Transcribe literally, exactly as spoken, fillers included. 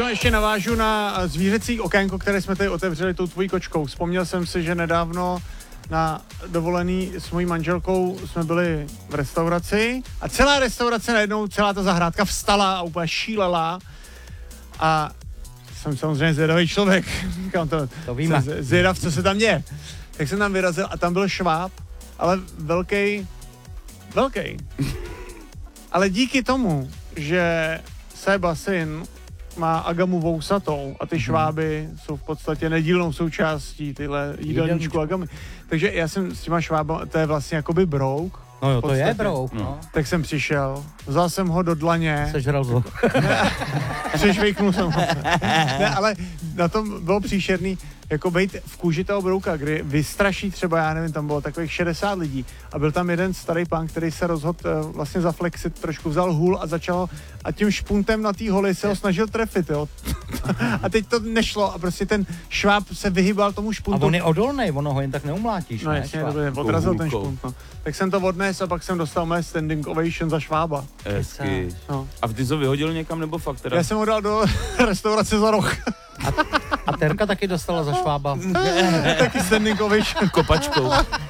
ještě navážu na zvířecí okénko, které jsme tady otevřeli tou tvojí kočkou. Vzpomněl jsem si, že nedávno na dovolený s mojí manželkou jsme byli v restauraci a celá restaurace najednou, celá ta zahrádka vstala a úplně šílela a jsem samozřejmě zvědavý člověk. Říkám to, to víme. Jsem zvědav, co se tam děje. Tak jsem tam vyrazil a tam byl šváb, ale velký, velký. Ale díky tomu, že Seba syn má agamu vousatou a ty šváby jsou v podstatě nedílnou součástí tyhle jídelníčku agamy. Takže já jsem s těma švábama, to je vlastně jakoby brouk. No jo, to je brouk, no. Tak jsem přišel, vzal jsem ho do dlaně. Sežral ho. Přešvejknul jsem ho. Ne, ale na tom bylo příšerný, jako bejt v kůži toho brouka, kdy vystraší třeba, já nevím, tam bylo takových šedesát lidí a byl tam jeden starý pán, který se rozhodl uh, vlastně zaflexit, trošku vzal hůl a začal a tím špuntem na té holi se ho snažil trefit, jo. A teď to nešlo a prostě ten šváb se vyhýbal tomu špuntu. A on je odolnej, ono ho jen tak neumlátíš, no, ne? jasně, to odrazil ten špunt, no. Tak jsem to odnes a pak jsem dostal mé standing ovation za švába. Hezky. No. A ty jsi ho vyhodil někam nebo fakt teda? Já jsem ho dal do restaurace za roh. A, a Terka taky dostala za švába. Taky standing ovation. Kopačkou.